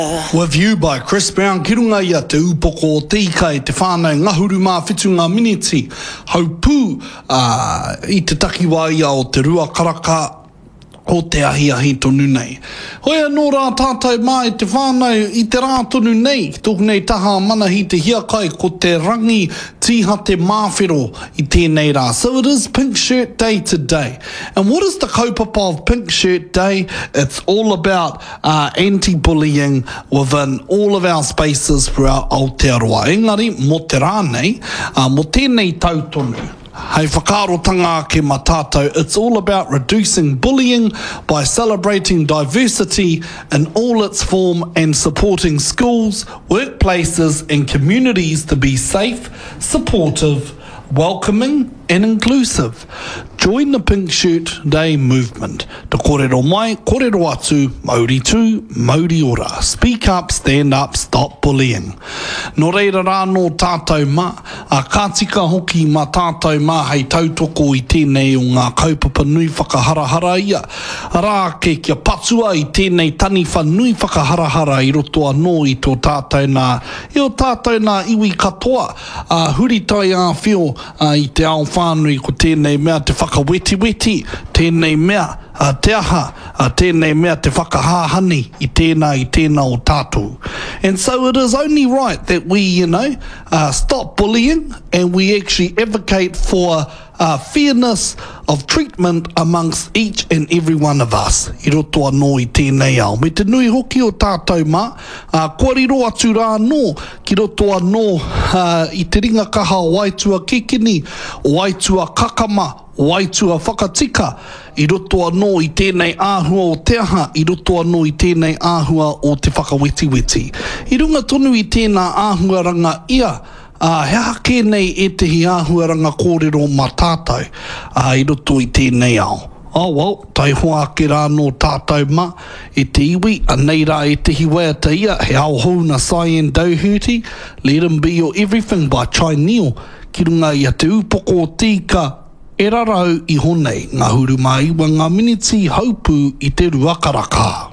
With you by Chris Brown, ki runga ia te upoko o te ika e te whānau ngahuru mā whitu ngā miniti. Haupū I te takiwa ia o te rua karaka o te ahi tonu nei. Hoia nō rā tātou mā I te whānau I te rā tonu nei, tōku nei taha mana hi te hiakai ko te rangi tiha te māwhero I tēnei rā. So it is Pink Shirt Day today. And what is the kaupapa of Pink Shirt Day? It's all about anti-bullying within all of our spaces for our Aotearoa. Engari, mō te rā nei, mō tēnei tautonu. Hei whakaarotanga ke mātātou, it's all about reducing bullying by celebrating diversity in all its form and supporting schools, workplaces and communities to be safe, supportive, welcoming and inclusive. Join the Pink Shirt Day movement. Te kōrero mai, kōrero atu, Māori tū, Māori ora. Speak up, stand up, stop bullying. Nō reira rā nō tātou mā, ka tika hoki mā tātou mā hei tautoko I tēnei o ngā kaupapa nui whakaharahara ia. Rā ke kia patua I tēnei tani whanui whakaharahara I roto anō I tō tātou nā. I o tātou nā iwi katoa, huritai a whio I te ao whānui ko tēnei mea te whakaweti-weti, tēnei mea te aha, tēnei mea te whakahāhani I tēnā o tātou. And so it is only right that we, stop bullying and we actually advocate for fairness of treatment amongst each and every one of us. I roto anō I tēnei ao. Me te nui hoki o tātou mā, kōrero atu rā nō, ki roto anō I te ringa kaha o Waitua Kikini, o Waitua Kakama, o Waitua Whakatika, I roto anō I tēnei āhua o te aha, I roto anō I tēnei āhua o te whakaweti-weti. I runga tonu I tēnā āhua ranga ia, hea kēnei e tehi āhuaranga kōrero mā tātou, I roto I tēnei ao. Oh well, tai hoa ke rā nō tātou mā, e te iwi, anei rā e tehi waiata ia, he ao houna Cyan Doherty, Let Him Be Your Everything by Chai Neil, ki runga ia te upoko o tika, e rarau I honei, ngā huru mā iwa ngā miniti haupū I te ruakaraka.